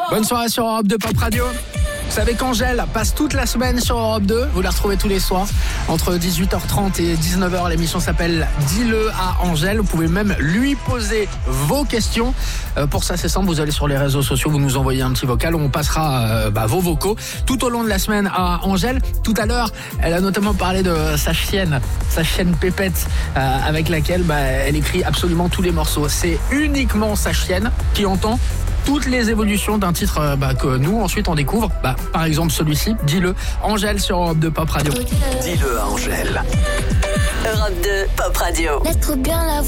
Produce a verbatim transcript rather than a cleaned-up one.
Bonne soirée sur Europe deux Pop Radio. Vous savez qu'Angèle passe toute la semaine sur Europe deux. Vous la retrouvez tous les soirs entre dix-huit heures trente et dix-neuf heures. L'émission s'appelle Dis-le à Angèle. Vous pouvez même lui poser vos questions. Euh, pour ça, c'est simple. Vous allez sur les réseaux sociaux, vous nous envoyez un petit vocal. On passera euh, bah, vos vocaux tout au long de la semaine à Angèle. Tout à l'heure, elle a notamment parlé de sa chienne, sa chienne Pépette, euh, avec laquelle bah, elle écrit absolument tous les morceaux. C'est uniquement sa chienne qui entend toutes les évolutions d'un titre euh, bah, que nous ensuite on découvre. Bah, par exemple celui-ci, Dis-le, Angèle sur Europe deux Pop Radio. Dis-le à Angèle. Europe deux Pop Radio. Laisse trop bien la voix.